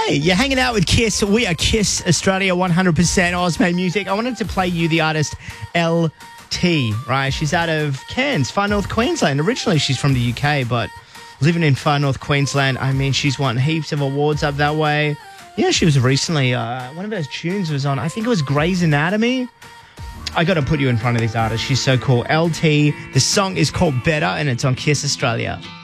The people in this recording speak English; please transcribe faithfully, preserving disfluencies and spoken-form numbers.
Hey, you're hanging out with Kiss. We are Kiss Australia, one hundred percent Ozmade music. I wanted to play you the artist L T, right? She's out of Cairns, Far North Queensland. Originally, she's from the U K, but living in Far North Queensland, I mean, she's won heaps of awards up that way. Yeah, she was recently, uh, one of her tunes was on, I think it was Grey's Anatomy. I got to put you in front of this artist. She's so cool. L T, the song is called Better, and it's on Kiss Australia.